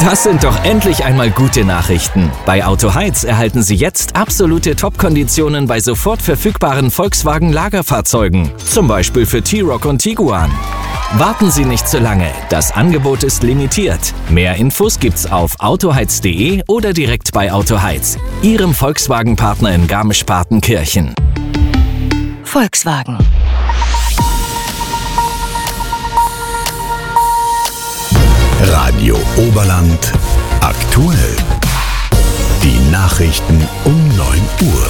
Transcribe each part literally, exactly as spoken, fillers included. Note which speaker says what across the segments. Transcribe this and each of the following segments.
Speaker 1: Das sind doch endlich einmal gute Nachrichten. Bei Autoheiz erhalten Sie jetzt absolute Top-Konditionen bei sofort verfügbaren Volkswagen-Lagerfahrzeugen. Zum Beispiel für T-Roc und Tiguan. Warten Sie nicht zu lange, das Angebot ist limitiert. Mehr Infos gibt's auf autoheiz punkt de oder direkt bei Autoheiz, Ihrem Volkswagen-Partner in Garmisch-Partenkirchen.
Speaker 2: Volkswagen.
Speaker 3: Radio Oberland aktuell. Die Nachrichten um neun Uhr.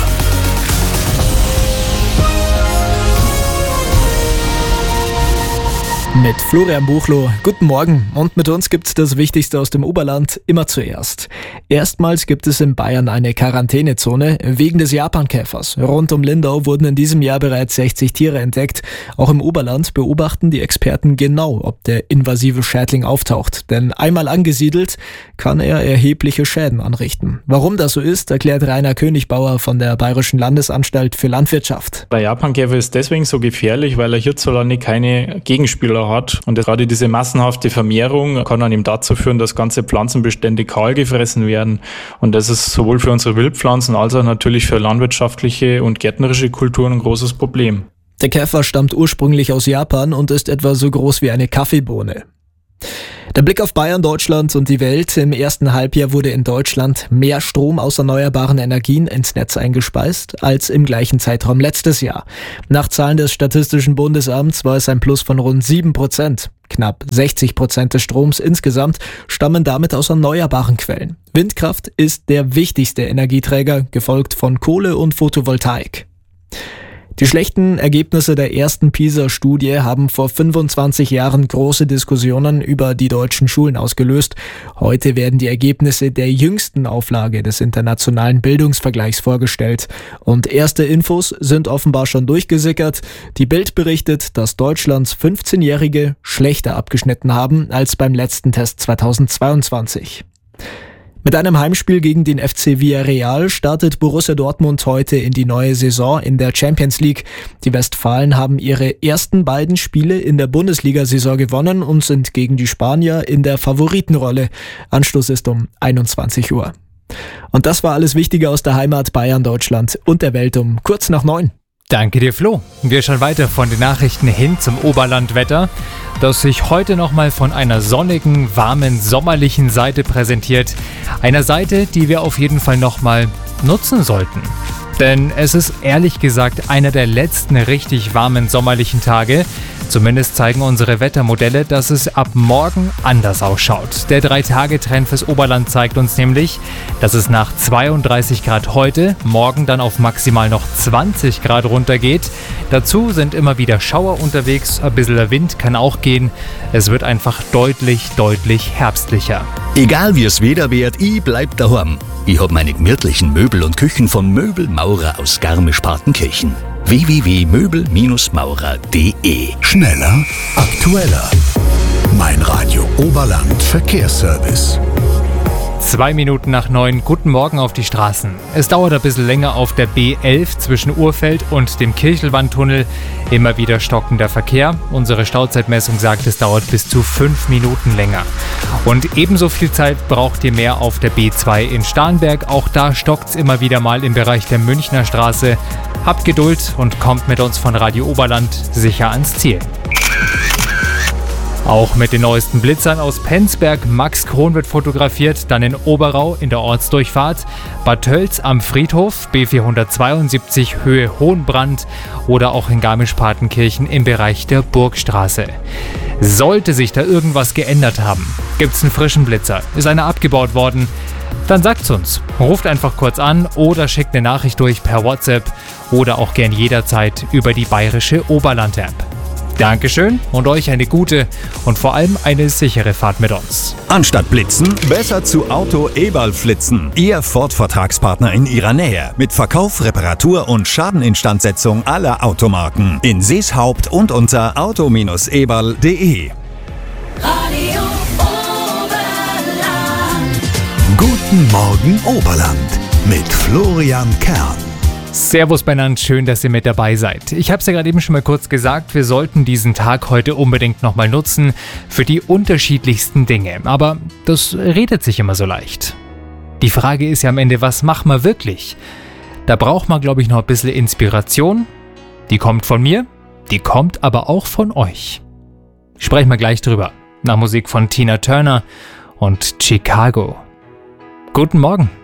Speaker 4: Mit Florian Buchloh. Guten Morgen. Und mit uns gibt's das Wichtigste aus dem Oberland immer zuerst. Erstmals gibt es in Bayern eine Quarantänezone wegen des Japankäfers. Rund um Lindau wurden in diesem Jahr bereits sechzig Tiere entdeckt. Auch im Oberland beobachten die Experten genau, ob der invasive Schädling auftaucht. Denn einmal angesiedelt, kann er erhebliche Schäden anrichten. Warum das so ist, erklärt Rainer Königbauer von der Bayerischen Landesanstalt für Landwirtschaft.
Speaker 5: Der Japankäfer ist deswegen so gefährlich, weil er hierzulande keine Gegenspieler hat. Und gerade diese massenhafte Vermehrung kann dann eben dazu führen, dass ganze Pflanzenbestände kahl gefressen werden. Und das ist sowohl für unsere Wildpflanzen als auch natürlich für landwirtschaftliche und gärtnerische Kulturen ein großes Problem.
Speaker 4: Der Käfer stammt ursprünglich aus Japan und ist etwa so groß wie eine Kaffeebohne. Der Blick auf Bayern, Deutschland und die Welt. Im ersten Halbjahr wurde in Deutschland mehr Strom aus erneuerbaren Energien ins Netz eingespeist als im gleichen Zeitraum letztes Jahr. Nach Zahlen des Statistischen Bundesamts war es ein Plus von rund sieben Prozent. Knapp sechzig Prozent des Stroms insgesamt stammen damit aus erneuerbaren Quellen. Windkraft ist der wichtigste Energieträger, gefolgt von Kohle und Photovoltaik. Die schlechten Ergebnisse der ersten PISA-Studie haben vor fünfundzwanzig Jahren große Diskussionen über die deutschen Schulen ausgelöst. Heute werden die Ergebnisse der jüngsten Auflage des internationalen Bildungsvergleichs vorgestellt. Und erste Infos sind offenbar schon durchgesickert. Die Bild berichtet, dass Deutschlands fünfzehnjährige schlechter abgeschnitten haben als beim letzten Test zweitausendzweiundzwanzig. Mit einem Heimspiel gegen den F C Villarreal startet Borussia Dortmund heute in die neue Saison in der Champions League. Die Westfalen haben ihre ersten beiden Spiele in der Bundesliga-Saison gewonnen und sind gegen die Spanier in der Favoritenrolle. Anstoß ist um einundzwanzig Uhr. Und das war alles Wichtige aus der Heimat Bayern, Deutschland und der Welt um kurz nach neun.
Speaker 6: Danke dir, Flo. Wir schauen weiter von den Nachrichten hin zum Oberlandwetter, das sich heute nochmal von einer sonnigen, warmen, sommerlichen Seite präsentiert. Einer Seite, die wir auf jeden Fall nochmal nutzen sollten. Denn es ist ehrlich gesagt einer der letzten richtig warmen sommerlichen Tage. Zumindest zeigen unsere Wettermodelle, dass es ab morgen anders ausschaut. Der drei Tage Trend fürs Oberland zeigt uns nämlich, dass es nach zweiunddreißig Grad heute, morgen dann auf maximal noch zwanzig Grad runtergeht. Dazu sind immer wieder Schauer unterwegs, ein bisschen der Wind kann auch gehen. Es wird einfach deutlich, deutlich herbstlicher.
Speaker 3: Egal wie es Wetter wird, ich bleib daheim. Ich hab meine gemütlichen Möbel und Küchen von Möbelmaurer aus Garmisch-Partenkirchen. w w w punkt möbel maurer punkt de. Schneller, aktueller. Mein Radio Oberland Verkehrsservice.
Speaker 6: Zwei Minuten nach neun, guten Morgen auf die Straßen. Es dauert ein bisschen länger auf der B elf zwischen Urfeld und dem Kirchelwandtunnel. Immer wieder stockender Verkehr. Unsere Stauzeitmessung sagt, es dauert bis zu fünf Minuten länger. Und ebenso viel Zeit braucht ihr mehr auf der B zwei in Starnberg. Auch da stockt's immer wieder mal im Bereich der Münchner Straße. Habt Geduld und kommt mit uns von Radio Oberland sicher ans Ziel. Auch mit den neuesten Blitzern aus Penzberg. Max Kron wird fotografiert, dann in Oberau in der Ortsdurchfahrt, Bad Tölz am Friedhof, B vierhundertzweiundsiebzig Höhe Hohenbrand oder auch in Garmisch-Partenkirchen im Bereich der Burgstraße. Sollte sich da irgendwas geändert haben, gibt's einen frischen Blitzer, ist einer abgebaut worden, dann sagt's uns. Ruft einfach kurz an oder schickt eine Nachricht durch per WhatsApp oder auch gern jederzeit über die bayerische Oberland-App. Dankeschön und euch eine gute und vor allem eine sichere Fahrt mit uns.
Speaker 7: Anstatt blitzen, besser zu Auto Eberl flitzen. Ihr Ford-Vertragspartner in ihrer Nähe. Mit Verkauf, Reparatur und Schadeninstandsetzung aller Automarken. In Seeshaupt und unter auto eberl punkt de.
Speaker 2: Radio Oberland.
Speaker 3: Guten Morgen Oberland mit Florian Kern.
Speaker 6: Servus benannt, schön, dass ihr mit dabei seid. Ich habe es ja gerade eben schon mal kurz gesagt, wir sollten diesen Tag heute unbedingt nochmal nutzen für die unterschiedlichsten Dinge. Aber das redet sich immer so leicht. Die Frage ist ja am Ende, was machen wir wirklich? Da braucht man, glaube ich, noch ein bisschen Inspiration. Die kommt von mir, die kommt aber auch von euch. Sprechen wir gleich drüber. Nach Musik von Tina Turner und Chicago. Guten Morgen.